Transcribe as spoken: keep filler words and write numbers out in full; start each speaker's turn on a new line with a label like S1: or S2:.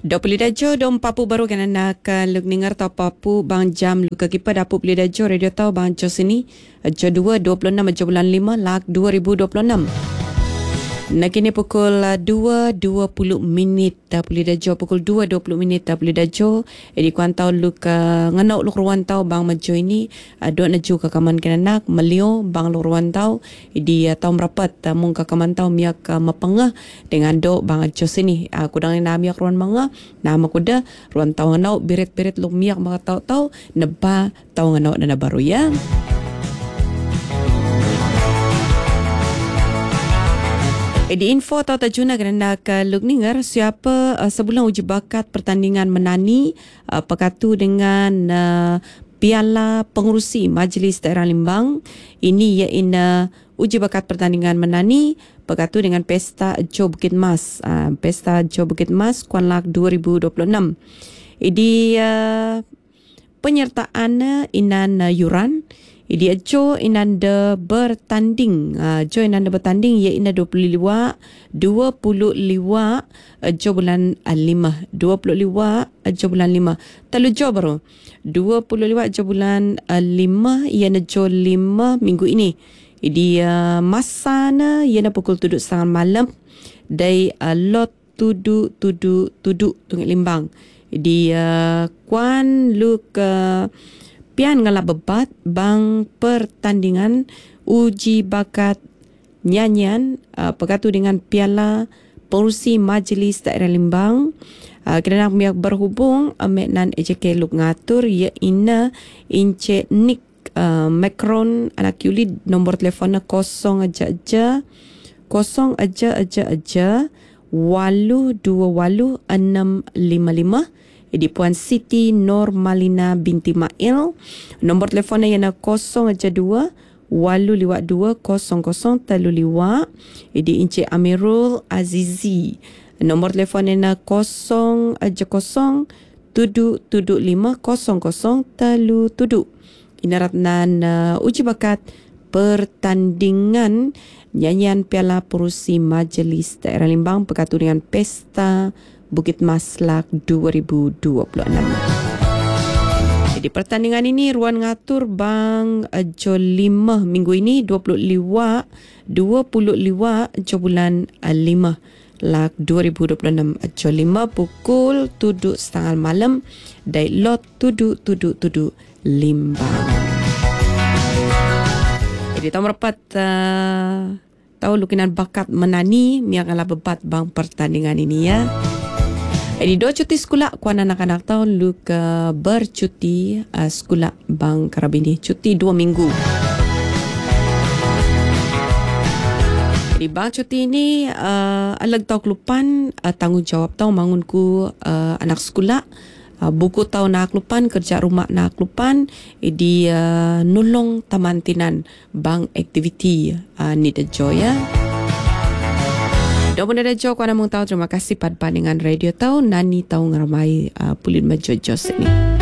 S1: dua puluh dajo dom papu baru kan nak luk ningar tau papu bang jam luka kipa dapu puluh dajo radio tau bang jo sini jo dua dua puluh enam jo bulan lima lak dua ribu dua puluh enam. Nak kini pukul dua dua puluh minit dah puluh dajo pukul dua dua puluh minit dah puluh dajo. Jadi kuan tau luk nganau luk ruan tau bang majo ini dua naju ke kaman kenanak melio bang luk ruan tau. Jadi tau merapat mung ke kaman tau miak mapengah dengan do bang ajo sini. Kudang na miak ruan manga nama kuda ruan tau nganau birit-birit luk miak maka tau tau neba tau nganau dana baru ya. Di info atau tajuna kerana ke luk ningar siapa uh, sebulan uji bakat pertandingan menani uh, pekatu dengan uh, Piala Pengurusi Majlis Daerah Limbang. Ini iaitu uji bakat pertandingan menani pekatu dengan Pesta Jo Bukit Mas. Uh, Pesta Jo Bukit Mas Kuan Lak dua ribu dua puluh enam. Di uh, penyertaan inan uh, yuran Idi Jo inanda bertanding. Uh, Jo inanda bertanding ia ina dua puluh liwa, dua puluh liwa uh, Jo bulan uh, lima, dua puluh liwa uh, Jo bulan lima. Telu Jo baru. dua puluh liwa Jo bulan uh, lima ia na Jo lima minggu ini. Idi uh, masa na ia na pukul tujuh setengah malam dari uh, lot tudu tudu tudu Tunggak Limbang. Idi uh, kuan luk uh, pian ngala bebat bang pertandingan uji bakat nyanyian uh, pekatu dengan Piala Pengurusi Majlis Daerah Limbang. Uh, kerana miak berhubung amek nan E J K luk ngatur ia ina ince Nick uh, Macron anak yuli nombor telefonnya kosong aja aja kosong aja aja aja walu dua walu enam lima lima. Jadi Puan Siti Normalina binti Mail. Nombor telefonnya yana kosong aja dua walu liwa dua kosong kosong telu liwa. Jadi Encik Amirul Azizi. Nombor telefonnya yana kosong aja kosong tudu tudu lima kosong kosong telu tudu. Ini ratnan uh, uji bakat pertandingan nyanyian Piala Pengurusi Majlis Daerah Limbang pekatu dengan Pesta Bukit Mas Lak dua ribu dua puluh enam. Jadi pertandingan ini ruan ngatur bang Jo lima minggu ini dua puluh liwa, dua puluh liwa Jo bulan lima Lak dua ribu dua puluh enam. Jo lima pukul tujuh setengah malam dari lot tudu tudu tudu Limbang. Jadi tahu merapat uh, tahu lukinan bakat menani miak ala bebat bang pertandingan ini ya. Jadi dua cuti sekolah kuan anak-anak tahu luk uh, bercuti uh, sekolah bang Karabini cuti dua minggu. Jadi bang cuti ini uh, alag tahu kelupan uh, tanggungjawab tahu mangunku uh, anak sekolah uh, buku tahu nak kelupan kerja rumah nak kelupan di uh, nulung tamantinan bang aktiviti uh, ni dejo ya. Dah pun ada jawab kalau nak tahu terima kasih pada dengan radio tahu nani tahu ngeramai uh, pulit majojos ini.